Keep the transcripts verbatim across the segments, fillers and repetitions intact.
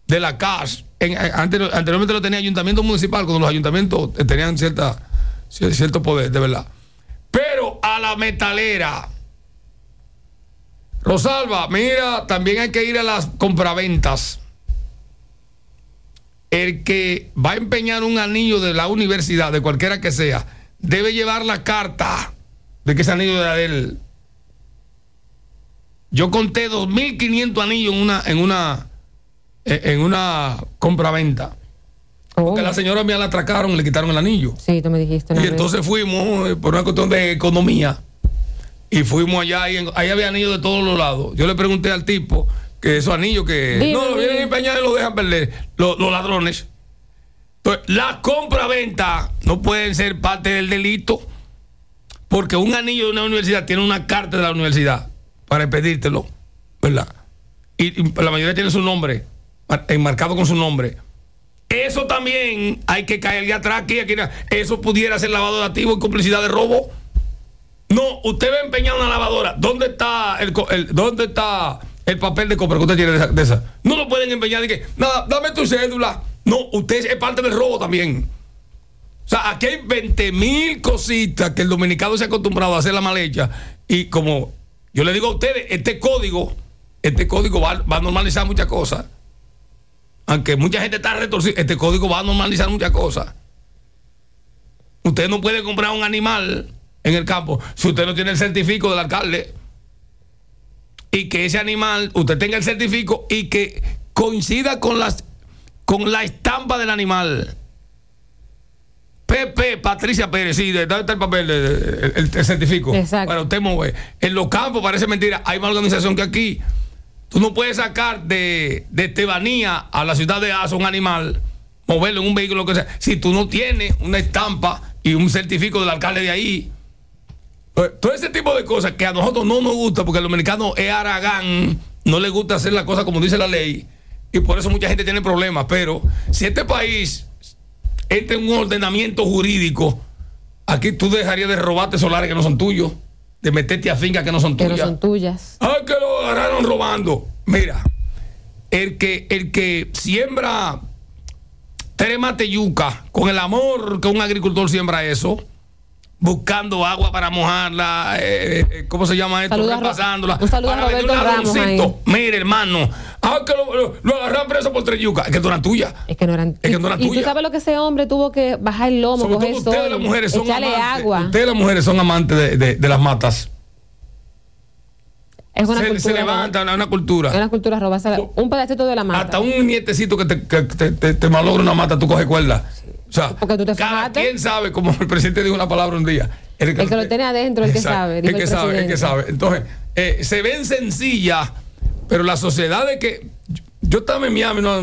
de la C A S, en, anterior, anteriormente lo tenía ayuntamiento municipal, cuando los ayuntamientos tenían cierta, cierto poder, de verdad. Pero a la metalera, Rosalba, mira, también hay que ir a las compraventas. El que va a empeñar un anillo de la universidad, de cualquiera que sea, debe llevar la carta de que ese anillo era de él. Yo conté dos mil quinientos anillos en una, en una, en una compraventa. Oh. Porque la señora mía la atracaron y le quitaron el anillo. Sí, tú me dijiste. Y entonces vez. fuimos, por una cuestión de economía, y fuimos allá, y en, ahí había anillos de todos los lados. Yo le pregunté al tipo que esos anillos que dime, no, lo vienen a empeñar y lo dejan perder, los, los ladrones. Entonces, las compraventas no pueden ser parte del delito, porque un anillo de una universidad tiene una carta de la universidad para pedírtelo, ¿verdad? Y, y la mayoría tiene su nombre, enmarcado con su nombre. Eso también hay que caer de atrás aquí, aquí. Eso pudiera ser lavado de activos y complicidad de robo. No, usted va a empeñar una lavadora. ¿Dónde está el, el, ¿dónde está el papel de compra que usted tiene de esa? De esa? No lo pueden empeñar de que, nada, dame tu cédula. No, usted es parte del robo también. O sea, aquí hay veinte mil cositas que el dominicano se ha acostumbrado a hacer la mal hecha. Y como yo le digo a ustedes, este código, este código va, va a normalizar muchas cosas. Aunque mucha gente está retorcida, este código va a normalizar muchas cosas. Usted no puede comprar un animal en el campo si usted no tiene el certificado del alcalde, y que ese animal, usted tenga el certificado y que coincida con las con la estampa del animal. Pepe Patricia Pérez, sí, ¿dónde está el papel? El, el, el certificado. Exacto. Para usted mover. En los campos parece mentira, hay más organización que aquí. Tú no puedes sacar de, de Estebanía a la ciudad de Aso un animal, moverlo en un vehículo, lo que sea, si tú no tienes una estampa y un certificado del alcalde de ahí. Todo ese tipo de cosas que a nosotros no nos gusta, porque el dominicano es haragán, no le gusta hacer las cosas como dice la ley, y por eso mucha gente tiene problemas. Pero si este país entra en un ordenamiento jurídico, aquí tú dejarías de robarte solares que no son tuyos, de meterte a fincas que no son tuyas. Que no son tuyas. Ah, que lo agarraron robando. Mira, el que, el que siembra tres mate yuca, con el amor que un agricultor siembra eso, buscando agua para mojarla, eh, eh, ¿cómo se llama esto? Saluda, repasándola. Un saludo para a Roberto Ramos ahí. Mire, hermano, ah, que lo, lo, lo agarran preso por tres yucas. Es que no eran tuyas. Es que no eran, es que no eran y, tuyas. Y tú sabes lo que ese hombre tuvo que bajar el lomo, sobre coger todo ustedes sol, las mujeres son echarle amantes, agua. Ustedes las mujeres son amantes de, de, de las matas. Es una se, cultura, se levanta una, una cultura. Es una cultura robarse un pedacito de la mata. Hasta un nietecito que te, que te, te, te malogra una mata, tú coges cuerda. Sí. O sea, porque tú te cada fijaste. quien sabe, como el presidente dijo una palabra un día. El que, el que lo tiene adentro, el que sabe. El que el sabe, el que sabe. Entonces, eh, se ven sencillas, pero la sociedad de que. Yo estaba en Miami, ¿no?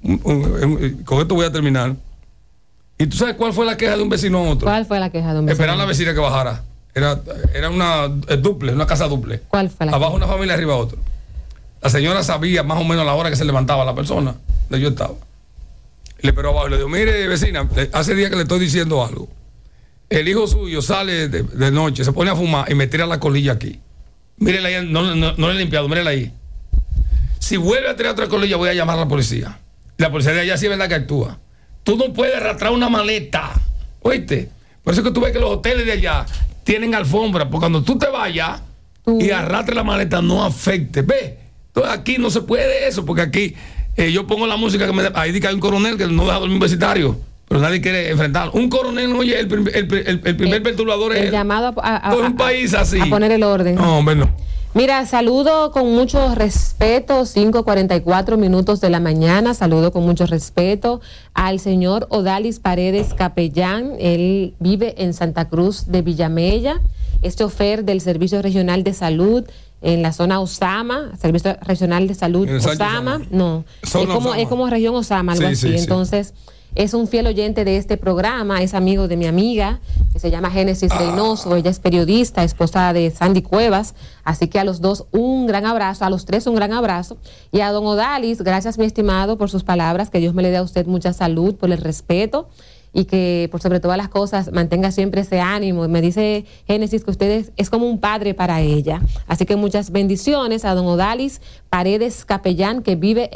Con esto voy a terminar. ¿Y tú sabes cuál fue la queja de un vecino a otro? ¿Cuál fue la queja de un vecino? Esperar a la vecina que bajara. Era, era una duple, una casa duple. ¿Cuál fue la Abajo queja? una familia, arriba otro. La señora sabía más o menos la hora que se levantaba la persona donde yo estaba. Le esperó abajo y le dijo, mire vecina, hace días que le estoy diciendo algo. El hijo suyo sale de, de noche, se pone a fumar y me tira la colilla aquí. Mírela ahí, no, no, no le he limpiado, mírela ahí. Si vuelve a tirar otra colilla, voy a llamar a la policía. La policía de allá sí es verdad que actúa. Tú no puedes arrastrar una maleta, ¿oíste? Por eso es que tú ves que los hoteles de allá tienen alfombra, porque cuando tú te vayas uh. y arrastres la maleta, no afecte. ¿Ves? Entonces aquí no se puede eso, porque aquí eh, yo pongo la música que me da. Ahí dice que hay un coronel que no deja dormir universitario, pero nadie quiere enfrentarlo. Un coronel, oye, el, el, el, el, el primer el, perturbador el es. llamado a, a, todo un país así. A poner el orden. No, hombre, no. Mira, saludo con mucho respeto, cinco cuarenta y cuatro minutos de la mañana, saludo con mucho respeto al señor Odalis Paredes Capellán. Él vive en Santa Cruz de Villamella, es chofer del Servicio Regional de Salud en la zona Osama, Servicio Regional de Salud Osama, no, es como, Osama. es como región Osama, algo sí, así, sí, entonces... Sí. Es un fiel oyente de este programa, es amigo de mi amiga, que se llama Génesis ah. Reynoso, ella es periodista, esposa de Sandy Cuevas, así que a los dos un gran abrazo, a los tres un gran abrazo, y a don Odalis, gracias mi estimado por sus palabras, que Dios me le dé a usted mucha salud, por el respeto, y que por sobre todas las cosas mantenga siempre ese ánimo. Me dice Génesis que usted es, es como un padre para ella, así que muchas bendiciones a don Odalis Paredes Capellán, que vive